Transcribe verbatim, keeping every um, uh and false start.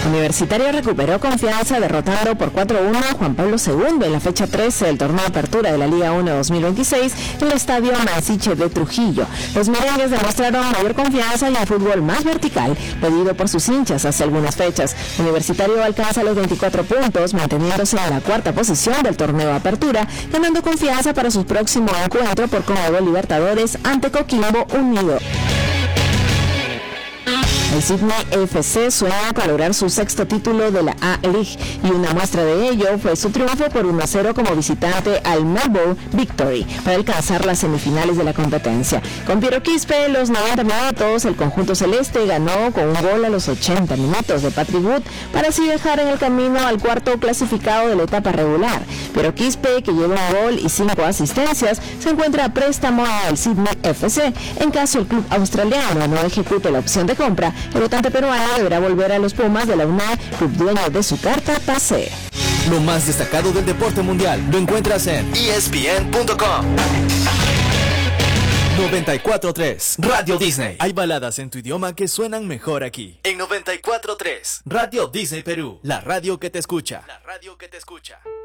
Universitario recuperó confianza derrotando por cuatro a uno a Juan Pablo segundo en la fecha trece del torneo de apertura de la Liga uno dos mil veintiséis en el estadio Mansiche de Trujillo. Los merengues demostraron mayor confianza y un fútbol más vertical, pedido por sus hinchas hace algunas fechas. Universitario alcanza los veinticuatro puntos, manteniéndose en la cuarta posición del torneo de apertura, ganando confianza para su próximo encuentro por Conmebol Libertadores ante Coquimbo Unido. El Sydney F C sueña con lograr su sexto título de la A-League y una muestra de ello fue su triunfo por uno a cero como visitante al Melbourne Victory para alcanzar las semifinales de la competencia. Con Piero Quispe, los noventa minutos, el conjunto celeste ganó con un gol a los ochenta minutos de Patrick Wood para así dejar en el camino al cuarto clasificado de la etapa regular. Piero Quispe, que lleva un gol y cinco asistencias, se encuentra a préstamo al Sydney F C. En caso el club australiano no ejecute la opción de compra, el votante peruano deberá volver a los Pumas de la UNAM, club dueño de su carta pase. Lo más destacado del deporte mundial lo encuentras en E S P N punto com. noventa y cuatro punto tres Radio Disney. Hay baladas en tu idioma que suenan mejor aquí. En noventa y cuatro punto tres Radio Disney Perú, la radio que te escucha. La radio que te escucha.